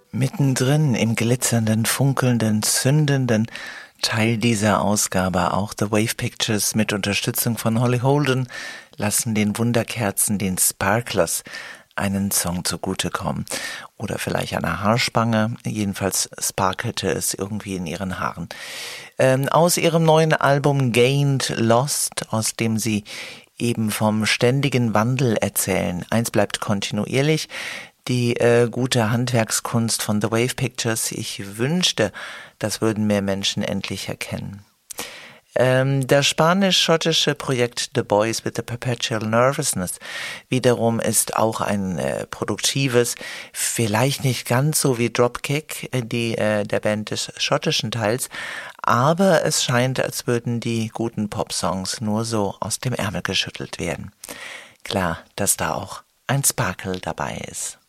Mittendrin im glitzernden, funkelnden, zündenden Teil dieser Ausgabe auch The Wave Pictures mit Unterstützung von Holly Holden lassen den Wunderkerzen, den Sparklers, einen Song zugutekommen. Oder vielleicht eine Haarspange, jedenfalls sparkelte es irgendwie in ihren Haaren. Aus ihrem neuen Album Gained Lost, aus dem sie eben vom ständigen Wandel erzählen. Eins bleibt kontinuierlich, die gute Handwerkskunst von The Wave Pictures. Ich wünschte, das würden mehr Menschen endlich erkennen. Das spanisch-schottische Projekt The Boys with the Perpetual Nervousness wiederum ist auch ein produktives, vielleicht nicht ganz so wie Dropkick, der Band des schottischen Teils, aber es scheint, als würden die guten Popsongs nur so aus dem Ärmel geschüttelt werden. Klar, dass da auch ein Sparkle dabei ist.